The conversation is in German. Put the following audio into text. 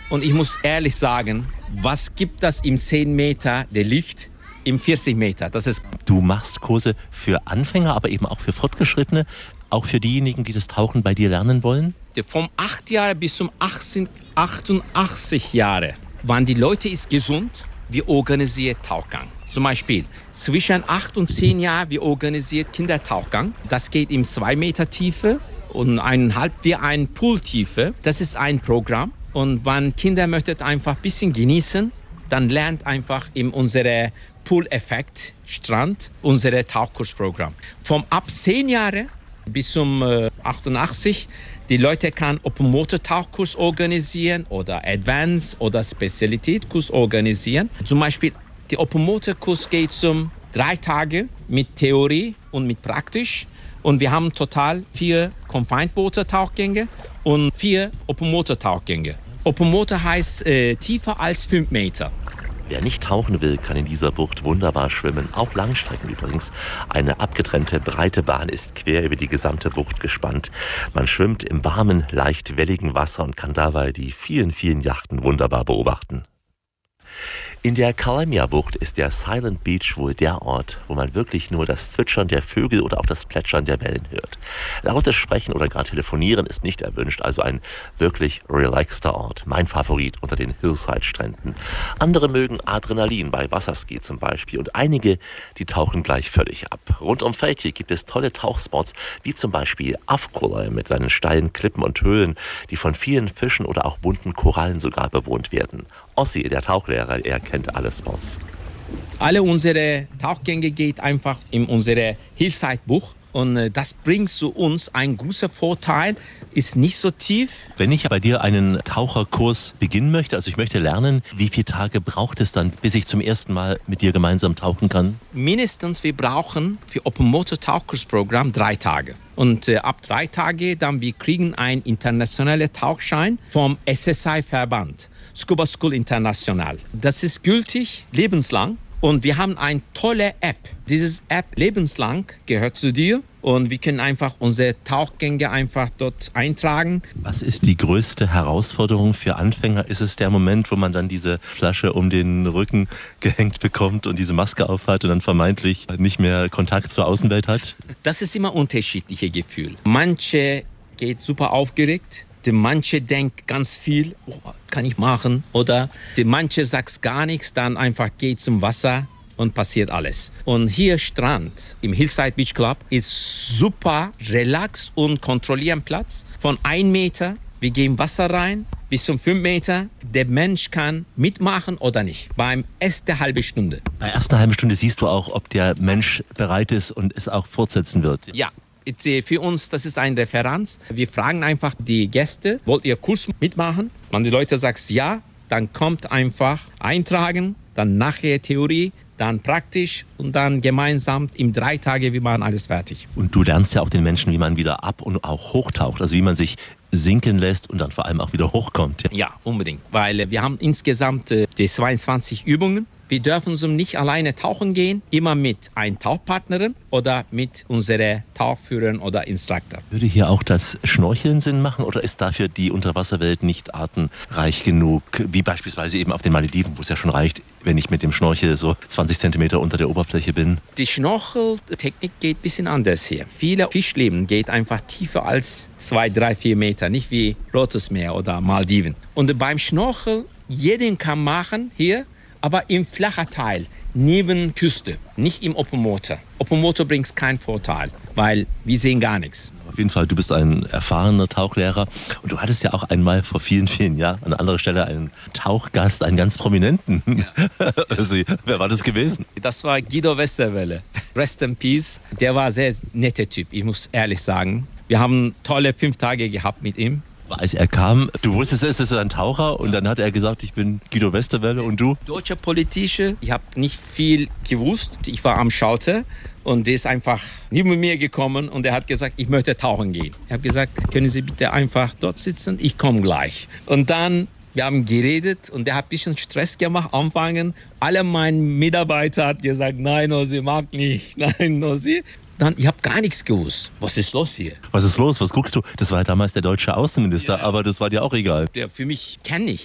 Und ich muss ehrlich sagen, was gibt das im 10 Meter der Licht im 40 Meter? Du machst Kurse für Anfänger, aber eben auch für Fortgeschrittene, auch für diejenigen, die das Tauchen bei dir lernen wollen? Vom 8 Jahre bis zum 88 Jahre waren die Leute ist gesund. Wir organisieren Tauchgang. Zum Beispiel zwischen 8 und 10 Jahren, wir organisieren Kindertauchgang. Das geht in 2 Meter Tiefe und 1,5 wie ein Pooltiefe. Das ist ein Programm. Und wenn Kinder möchten einfach ein bisschen genießen, dann lernt einfach in unserem Pool-Effekt Strand unser Tauchkursprogramm. Vom ab 10 Jahre bis zum 88, die Leute können Open-Water-Tauchkurs organisieren oder Advanced oder Spezialitätskurs organisieren. Zum Beispiel der Open-Water-Kurs geht 3 Tage mit Theorie und mit Praktisch. Und wir haben total 4 Confined-Water-Tauchgänge und 4 Open-Water-Tauchgänge. Open-Water heißt tiefer als 5 Meter. Wer nicht tauchen will, kann in dieser Bucht wunderbar schwimmen. Auch Langstrecken übrigens. Eine abgetrennte, breite Bahn ist quer über die gesamte Bucht gespannt. Man schwimmt im warmen, leicht welligen Wasser und kann dabei die vielen, vielen Yachten wunderbar beobachten. In der Kalamia-Bucht ist der Silent Beach wohl der Ort, wo man wirklich nur das Zwitschern der Vögel oder auch das Plätschern der Wellen hört. Lautes Sprechen oder gar Telefonieren ist nicht erwünscht, also ein wirklich relaxter Ort. Mein Favorit unter den Hillside-Stränden. Andere mögen Adrenalin bei Wasserski zum Beispiel und einige, die tauchen gleich völlig ab. Rund um Feldkirch gibt es tolle Tauchspots, wie zum Beispiel Afkola mit seinen steilen Klippen und Höhlen, die von vielen Fischen oder auch bunten Korallen sogar bewohnt werden. Ossi, der Tauchlehrer, er kennt alle Spots. Alle unsere Tauchgänge geht einfach in unsere Hillside-Bucht. Und das bringt zu uns einen großen Vorteil, ist nicht so tief. Wenn ich bei dir einen Taucherkurs beginnen möchte, also ich möchte lernen, wie viele Tage braucht es dann, bis ich zum ersten Mal mit dir gemeinsam tauchen kann? Mindestens, wir brauchen für Open-Water-Tauchkursprogramm 3 Tage. Und ab 3 Tage dann wir kriegen einen internationalen Tauchschein vom SSI-Verband, Scuba School International. Das ist gültig lebenslang. Und wir haben eine tolle App. Diese App lebenslang gehört zu dir. Und wir können einfach unsere Tauchgänge einfach dort eintragen. Was ist die größte Herausforderung für Anfänger? Ist es der Moment, wo man dann diese Flasche um den Rücken gehängt bekommt und diese Maske aufhat und dann vermeintlich nicht mehr Kontakt zur Außenwelt hat? Das ist immer ein unterschiedliches Gefühl. Manche geht super aufgeregt. Die manche denkt ganz viel, kann ich machen. Oder die manche sagt gar nichts, dann einfach geht zum Wasser und passiert alles. Und hier Strand im Hillside Beach Club ist super relax und kontrollieren Platz. Von 1 Meter, wir gehen Wasser rein, bis zum 5 Meter. Der Mensch kann mitmachen oder nicht. Beim ersten halben Stunde. Bei der ersten halben Stunde siehst du auch, ob der Mensch bereit ist und es auch fortsetzen wird. Ja. Für uns, das ist eine Referenz. Wir fragen einfach die Gäste, wollt ihr Kurs mitmachen? Wenn die Leute sagen ja, dann kommt einfach eintragen, dann nachher Theorie, dann praktisch und dann gemeinsam in 3 Tagen, wir machen alles fertig. Und du lernst ja auch den Menschen, wie man wieder ab- und auch hochtaucht, also wie man sich sinken lässt und dann vor allem auch wieder hochkommt. Ja, unbedingt, weil wir haben insgesamt die 22 Übungen. Wir dürfen so nicht alleine tauchen gehen, immer mit einer Tauchpartnerin oder mit unserer Tauchführerin oder Instructor. Würde hier auch das Schnorcheln Sinn machen oder ist dafür die Unterwasserwelt nicht artenreich genug, wie beispielsweise eben auf den Malediven, wo es ja schon reicht, wenn ich mit dem Schnorchel so 20 Zentimeter unter der Oberfläche bin? Die Schnorcheltechnik geht ein bisschen anders hier. Viele Fischleben geht einfach tiefer als 2, 3, 4 Meter, nicht wie Rotes Meer oder Malediven. Und beim Schnorchel, jeden kann machen hier, aber im flachen Teil, neben Küste, nicht im Open Water. Open Water bringt keinen Vorteil, weil wir sehen gar nichts. Auf jeden Fall, du bist ein erfahrener Tauchlehrer und du hattest ja auch einmal vor vielen, vielen Jahren an anderer Stelle einen Tauchgast, einen ganz prominenten. Ja. Also, wer war das gewesen? Das war Guido Westerwelle. Rest in Peace. Der war ein sehr netter Typ, ich muss ehrlich sagen. Wir haben tolle 5 Tage gehabt mit ihm. Als er kam, du wusstest, es ist ein Taucher und dann hat er gesagt, ich bin Guido Westerwelle und du? Deutscher Politische, ich habe nicht viel gewusst. Ich war am Schalter und der ist einfach neben mir gekommen und er hat gesagt, ich möchte tauchen gehen. Ich habe gesagt, können Sie bitte einfach dort sitzen, ich komme gleich. Und dann, wir haben geredet und der hat ein bisschen Stress gemacht, anfangen. Alle meine Mitarbeiter haben gesagt, nein, Ossi, mag nicht, nein, Ossi. Dann, ich habe gar nichts gewusst. Was ist los hier? Was ist los? Was guckst du? Das war ja damals der deutsche Außenminister, ja. Aber das war dir auch egal. Der für mich kenne ich.